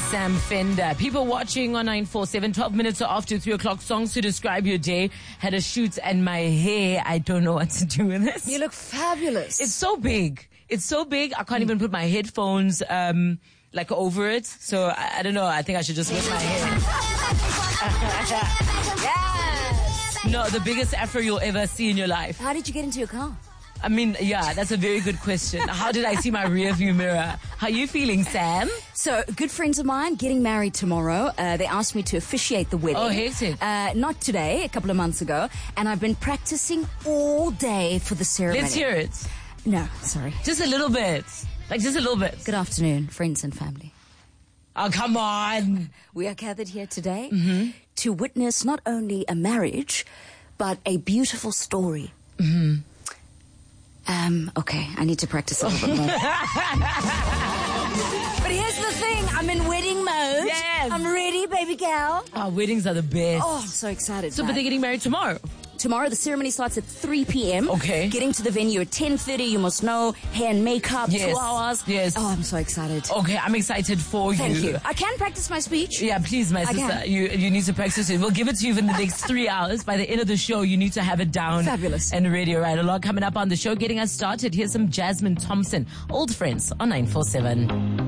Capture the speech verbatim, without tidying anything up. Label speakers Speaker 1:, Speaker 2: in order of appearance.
Speaker 1: Sam Fender. People watching on nine four seven, twelve minutes after three o'clock. Songs to describe your day. Had a shoot and my hair, I don't know what to do with this.
Speaker 2: You look fabulous.
Speaker 1: It's so big. It's so big. I can't mm. even put my headphones um, like over it. So I, I don't know. I think I should just whip my hair.
Speaker 2: Yes.
Speaker 1: No, the biggest afro you'll ever see in your life.
Speaker 2: How did you get into your car?
Speaker 1: I mean, yeah, that's a very good question. How did I see my rear view mirror? How are you feeling, Sam?
Speaker 2: So, good friends of mine getting married tomorrow. Uh, they asked me to officiate the wedding.
Speaker 1: Oh, hectic.
Speaker 2: Uh, not today, a couple of months ago. And I've been practicing all day for the ceremony.
Speaker 1: Let's hear it.
Speaker 2: No, sorry.
Speaker 1: Just a little bit. Like, just a little bit.
Speaker 2: Good afternoon, friends and family.
Speaker 1: Oh, come on.
Speaker 2: We are gathered here today
Speaker 1: mm-hmm.
Speaker 2: to witness not only a marriage, but a beautiful story.
Speaker 1: Mm-hmm.
Speaker 2: Um, okay, I need to practice a little bit more. But here's the thing, I'm in wedding mode.
Speaker 1: Yes.
Speaker 2: I'm ready, baby gal.
Speaker 1: Our weddings are the best.
Speaker 2: Oh, I'm so excited.
Speaker 1: So,
Speaker 2: man.
Speaker 1: but they're getting married tomorrow?
Speaker 2: Tomorrow, the ceremony starts at three p.m.
Speaker 1: Okay.
Speaker 2: Getting to the venue at ten thirty, you must know. Hair and makeup,
Speaker 1: yes.
Speaker 2: two hours.
Speaker 1: Yes.
Speaker 2: Oh, I'm so excited.
Speaker 1: Okay, I'm excited for
Speaker 2: Thank
Speaker 1: you.
Speaker 2: you. I can practice my speech.
Speaker 1: Yeah, please, my
Speaker 2: I
Speaker 1: sister.
Speaker 2: can.
Speaker 1: You you need to practice it. We'll give it to you in the next three hours. By the end of the show, you need to have it down.
Speaker 2: Fabulous.
Speaker 1: And ready. Right, a lot coming up on the show. Getting us started. Here's some Jasmine Thompson. Old Friends on nine four seven.